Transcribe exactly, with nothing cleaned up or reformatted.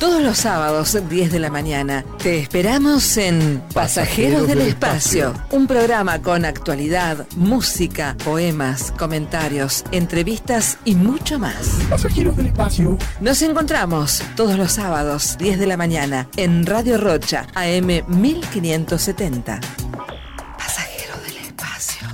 Todos los sábados, diez de la mañana, te esperamos en Pasajeros, Pasajeros del, del Espacio. Espacio. Un programa con actualidad, música, poemas, comentarios, entrevistas y mucho más. Pasajeros del Espacio. Nos encontramos todos los sábados, diez de la mañana, en Radio Rocha, A M mil quinientos setenta.